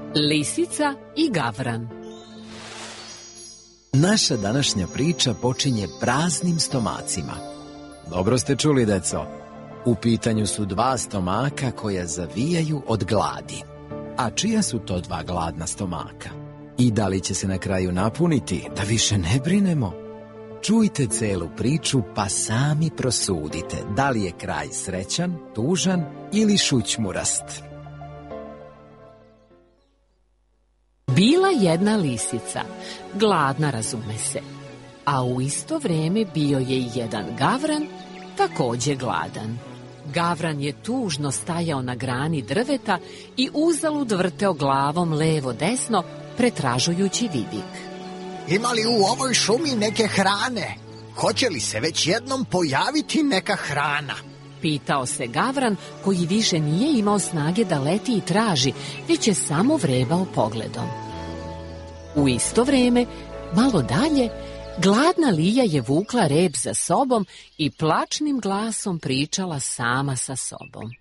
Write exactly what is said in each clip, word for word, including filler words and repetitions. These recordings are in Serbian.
Lisica i gavran. Naša današnja priča počinje praznim stomacima. Dobro ste čuli, deco. U pitanju su dva stomaka koja zavijaju od gladi. A čija su to dva gladna stomaka? I da li će se na kraju napuniti, da više ne brinemo? Čujte celu priču pa sami prosudite da li je kraj srećan, tužan ili šućmurast. Bila jedna lisica, gladna razume se, a u isto vrijeme bio je i jedan gavran, također gladan. Gavran je tužno stajao na grani drveta i uzalud vrteo glavom levo-desno, pretražujući vidik. Ima li u ovoj šumi neke hrane? Hoće li se već jednom pojaviti neka hrana? Pitao se gavran, koji više nije imao snage da leti i traži, već je samo vrebao pogledom. U isto vrijeme, malo dalje, gladna Lija je vukla rep za sobom i plačnim glasom pričala sama sa sobom.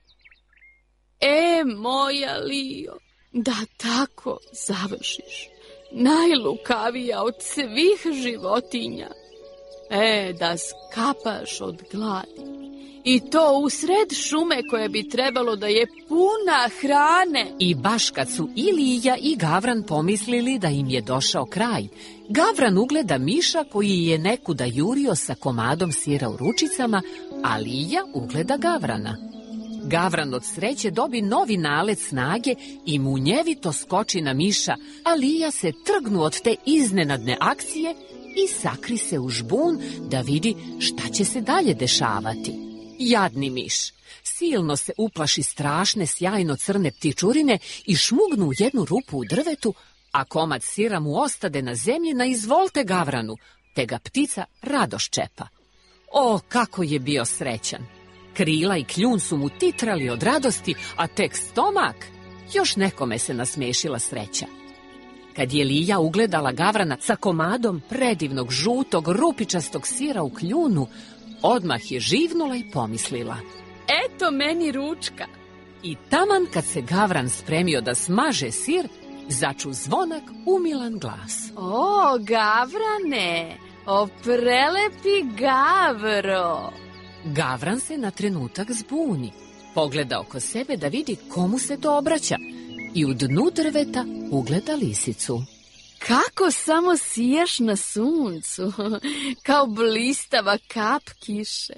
E, moja Lijo, da tako završiš, najlukavija od svih životinja. E, da skapaš od gladi. I to u sred šume koje bi trebalo da je puna hrane. I baš kad su i Lija i gavran pomislili da im je došao kraj, gavran ugleda miša koji je nekuda jurio sa komadom sira u ručicama, a Lija ugleda gavrana. Gavran od sreće dobi novi nalet snage i munjevito skoči na miša, a Lija se trgnu od te iznenadne akcije i sakri se u žbun da vidi šta će se dalje dešavati. Jadni miš silno se uplaši strašne sjajno crne ptičurine i šmugnu u jednu rupu u drvetu, a komad sira mu ostade na zemlji na izvolte gavranu, te ga ptica rado ščepa. O, kako je bio srećan! Krila i kljun su mu titrali od radosti, a tek stomak, još nekome se nasmešila sreća. Kad je Lija ugledala gavrana sa komadom predivnog žutog rupičastog sira u kljunu, odmah je živnula i pomislila. Eto meni ručka. I taman kad se gavran spremio da smaže sir, začu zvonak umilan glas. O, gavrane, o prelepi gavro. Gavran se na trenutak zbuni, pogleda oko sebe da vidi komu se to obraća i u dnu drveta ugleda lisicu. Kako samo sijaš na suncu, kao blistava kap kiše.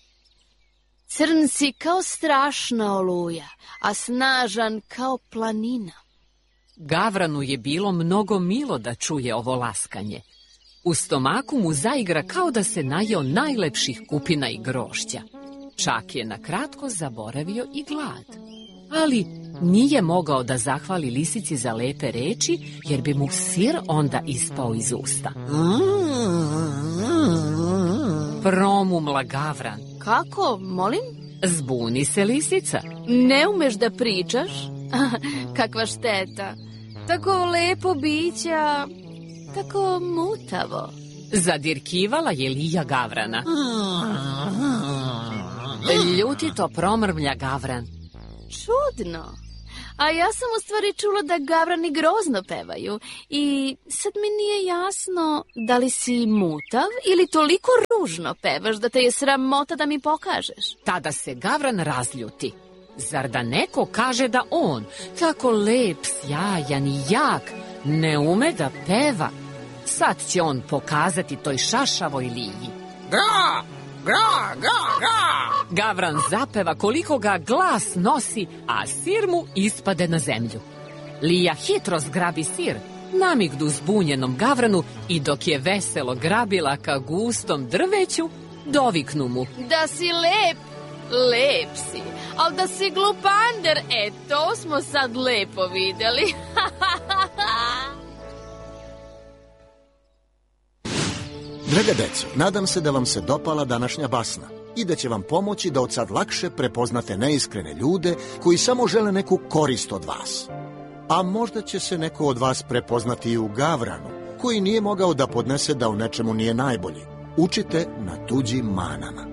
Crn si kao strašna oluja, a snažan kao planina. Gavranu je bilo mnogo milo da čuje ovo laskanje. U stomaku mu zaigra kao da se najeo najlepših kupina i grožđa. Čak je na kratko zaboravio i glad. Ali nije mogao da zahvali lisici za lepe reči, jer bi mu sir onda ispao iz usta. Promumla gavran. Kako, molim? Zbuni se lisica. Ne umeš da pričaš? Kakva šteta. Tako lepo bića, tako mutavo. Zadirkivala je Lija gavrana. Ljutito promrmlja gavran. Čudno. A ja sam u stvari čula da gavrani grozno pevaju i sad mi nije jasno da li si mutav ili toliko ružno pevaš da te je sramota da mi pokažeš. Tada se gavran razljuti. Zar da neko kaže da on, tako lep, sjajan i jak, ne ume da peva? Sad će on pokazati toj šašavoj Liji. Gra, gra, gra, gra. Gavran zapeva koliko ga glas nosi, a sir mu ispade na zemlju. Lija hitro zgrabi sir, namigdu zbunjenom gavranu i dok je veselo grabila ka gustom drveću, doviknu mu. Da si lep, lep si, ali da si glupander, e to smo sad lepo vidjeli. Draga deco, nadam se da vam se dopala današnja basna i da će vam pomoći da od sad lakše prepoznate neiskrene ljude koji samo žele neku korist od vas. A možda će se neko od vas prepoznati i u gavranu, koji nije mogao da podnese da u nečemu nije najbolji. Učite na tuđim manama.